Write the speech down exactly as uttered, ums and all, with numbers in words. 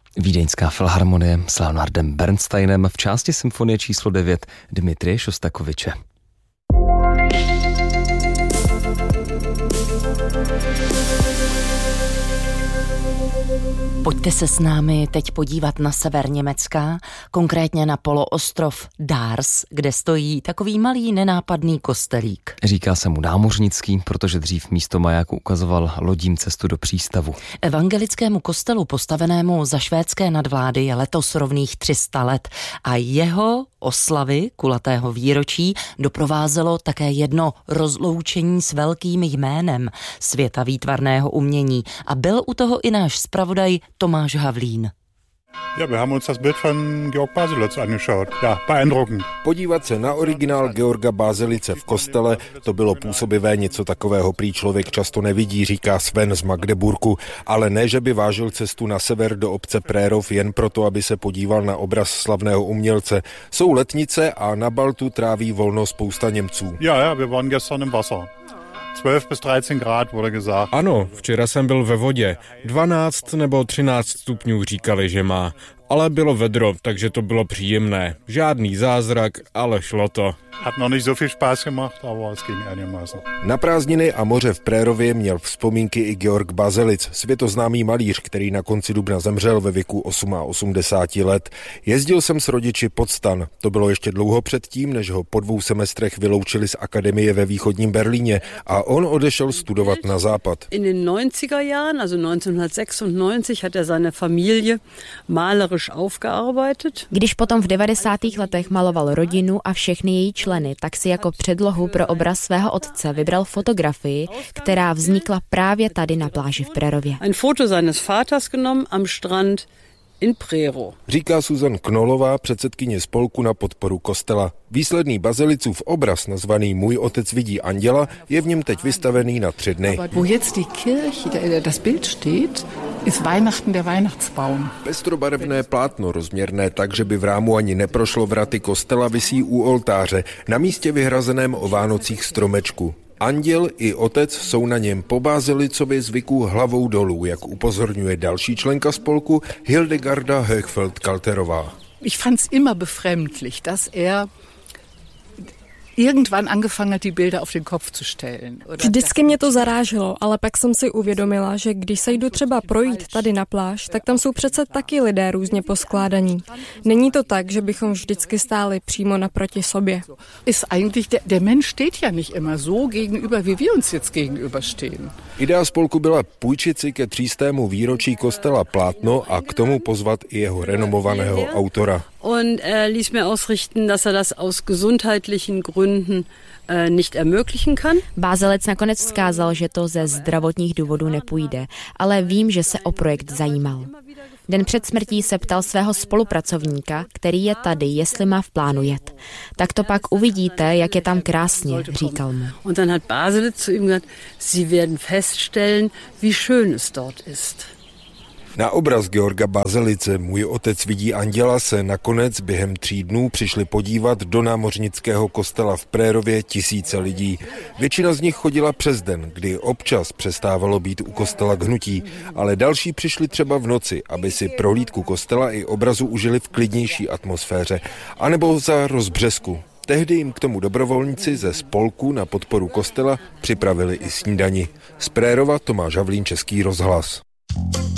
Vídeňská filharmonie s Leonardem Bernsteinem v části symfonie číslo devět Dmitrije Šostakoviče. Pojďte se s námi teď podívat na sever Německa, konkrétně na poloostrov Dars, kde stojí takový malý nenápadný kostelík. Říká se mu námořnický, protože dřív místo majáku ukazoval lodím cestu do přístavu. Evangelickému kostelu postavenému za švédské nadvlády je letos rovných tři sta let a jeho oslavy kulatého výročí doprovázelo také jedno rozloučení s velkým jménem světa výtvarného umění a byl u toho i náš zpravodaj Tomáš Havlín. Ja, wir haben uns das Bild von Georg Baselitz angeschaut. Ja, beeindruckend. Podívat se na originál Georga Baselice v kostele, to bylo působivé, něco takového prý člověk často nevidí, říká Sven z Magdeburku, ale ne, že by vážil cestu na sever do obce Prérov jen proto, aby se podíval na obraz slavného umělce. Jsou letnice a na Baltu tráví volno spousta Němců. Ja, ja, wir waren gestern im Wasser. zwölf bis dreizehn Grad wurde gesagt. Ano, včera jsem byl ve vodě. dvanáct nebo třináct stupňů říkali, že má. Ale bylo vedro, takže to bylo příjemné. Žádný zázrak, ale šlo to. Hat noch nicht so viel Spaß gemacht, aber es ging einigermaßen. Na prázdniny a moře v Prérově měl vzpomínky i Georg Baselic, světoznámý malíř, který na konci dubna zemřel ve věku osmaosmdesáti let. Jezdil jsem s rodiči pod stan. To bylo ještě dlouho předtím, než ho po dvou semestrech vyloučili z akademie ve východním Berlíně a on odešel studovat na západ. In den neunziger Jahren, also neunzehnhundertsechsundneunzig, hat er seine Familie malerisch aufgearbeitet. Když potom v devadesátých letech maloval rodinu a všechny její členy, tak si jako předlohu pro obraz svého otce vybral fotografii, která vznikla právě tady na pláži v Prérově. Ein Foto seines Vaters genommen am Strand in Prero. Říká Susan Knolová, předsedkyně spolku na podporu kostela. Výsledný Baselicův obraz, nazvaný Můj otec vidí anděla, je v něm teď vystavený na tři dny. Wo jetzt die Kirche, das Bild steht, ist Weihnachten der Weihnachtsbaum. Pestrobarevné plátno, rozměrné tak, že by v rámu ani neprošlo vraty kostela, visí u oltáře, na místě vyhrazeném o Vánocích stromečku. Anděl i otec jsou na něm po Baselicově zvyku hlavou dolů, jak upozorňuje další členka spolku Hildegarda Höchfeld-Kalterová. Ich fand's immer befremdlich, dass er irgendwann angefangen hat, die Bilder auf den Kopf zu stellen. Vždycky mě to zaráželo, ale pak jsem si uvědomila, že když se jdu třeba projít tady na pláž, tak tam jsou přece taky lidé různě poskládaní. Není to tak, že bychom vždycky stáli přímo naproti sobě. Ist eigentlich der, der Mensch steht ja nicht immer so gegenüber, wie wir uns jetzt gegenüberstehen. Idea spolku byla půjčit si ke třístému výročí kostela plátno a k tomu pozvat i jeho renomovaného autora. Und er ließ mir ausrichten, dass er das aus gesundheitlichen Gründen äh, nicht ermöglichen kann. Baselic nakonec vzkázal, že to ze zdravotních důvodů nepůjde, ale vím, že se o projekt zajímal. Den před smrtí se ptal svého spolupracovníka, který je tady, jestli má v plánu jet. Tak to pak uvidíte, jak je tam krásně, říkal mu. Und dann hat Baselic zu ihm gesagt, Sie werden feststellen, wie schön es dort ist. Na obraz Georga Baselice Můj otec vidí anděla se nakonec během tří dnů přišli podívat do námořnického kostela v Prérově tisíce lidí. Většina z nich chodila přes den, kdy občas přestávalo být u kostela k hnutí, ale další přišli třeba v noci, aby si prohlídku kostela i obrazu užili v klidnější atmosféře, anebo za rozbřesku. Tehdy jim k tomu dobrovolníci ze spolku na podporu kostela připravili i snídani. Z Prérova Tomáš Havlín, Český rozhlas.